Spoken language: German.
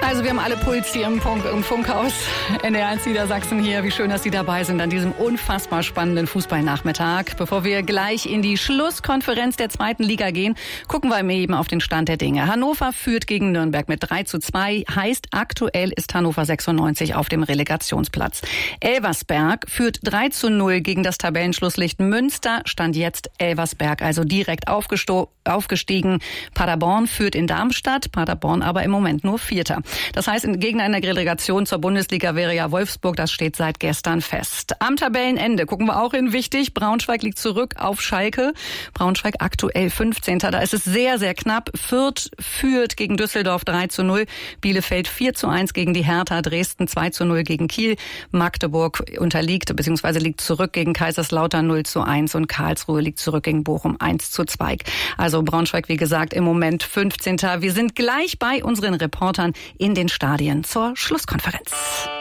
Also wir haben alle Puls hier im Funkhaus NDR1 Niedersachsen hier. Wie schön, dass Sie dabei sind an diesem unfassbar spannenden Fußballnachmittag. Bevor wir gleich in die Schlusskonferenz der 2. Liga gehen, gucken wir eben auf den Stand der Dinge. Hannover führt gegen Nürnberg mit 3:2. Heißt, aktuell ist Hannover 96 auf dem Relegationsplatz. Elversberg führt 3:0 gegen das Tabellenschlusslicht Münster. Stand jetzt Elversberg also direkt aufgestiegen. Paderborn führt in Darmstadt. Paderborn aber im Moment nur Vierter. Das heißt, im Gegner einer Relegation zur Bundesliga wäre ja Wolfsburg. Das steht seit gestern fest. Am Tabellenende gucken wir auch hin. Wichtig, Braunschweig liegt zurück auf Schalke. Braunschweig aktuell 15. Da ist es sehr, sehr knapp. Fürth führt gegen Düsseldorf 3:0. Bielefeld 4:1 gegen die Hertha. Dresden 2:0 gegen Kiel. Magdeburg unterliegt bzw. liegt zurück gegen Kaiserslautern 0:1 und Karlsruhe liegt zurück gegen Bochum 1:2. Also Braunschweig, wie gesagt, im Moment 15. Wir sind gleich bei unseren Reportern in den Stadien zur Schlusskonferenz.